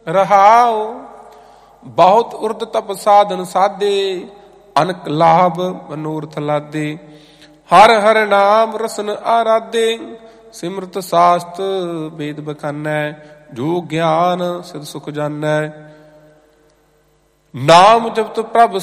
ਰਹਾਉ। ਬਹੁਤ ਉਰਦ ਤਪ ਸਾਧਨ ਸਾਧੇ, ਅਨਕ ਲਾਭ ਮਨੋਰਥ ਲਾਦੇ। ਹਰ ਹਰ ਨਾਮ ਰਸਨ ਆਰਾਧੇ, ਸਿਮਰਤ ਸਾਸਤ ਵੇਦ ਬਖਾਨੈ। ਜੋ ਗਿਆਨ ਸਿਧ ਸੁਖ ਜਾਨੈ, ਨਾਮ ਜਪਤ ਪ੍ਰਭ